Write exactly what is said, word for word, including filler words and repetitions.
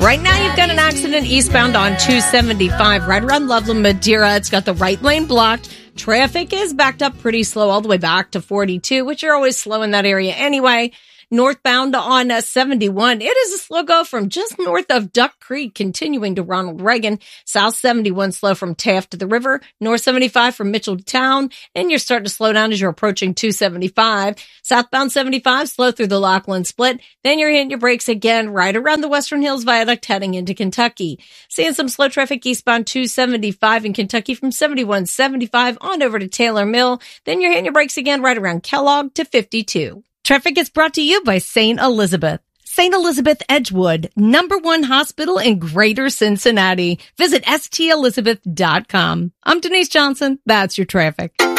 Right now, you've got an accident eastbound on two seventy-five, right around Loveland, Madeira. It's got the right lane blocked. Traffic is backed up pretty slow all the way back to forty-two, which are always slow in that area anyway. Northbound on uh, seventy-one, it is a slow go from just north of Duck Creek, continuing to Ronald Reagan. South seventy-one slow from Taft to the river. North seventy-five from Mitchell to town. And you're starting to slow down as you're approaching two seventy-five. Southbound seventy-five, slow through the Lachlan Split. Then you're hitting your brakes again right around the Western Hills Viaduct heading into Kentucky. Seeing some slow traffic eastbound two seventy-five in Kentucky from seventy-one seventy-five on over to Taylor Mill. Then you're hitting your brakes again right around Kellogg to fifty-two. Traffic is brought to you by Saint Elizabeth. Saint Elizabeth Edgewood, number one hospital in Greater Cincinnati. Visit S T Elizabeth dot com. I'm Denise Johnson. That's your traffic.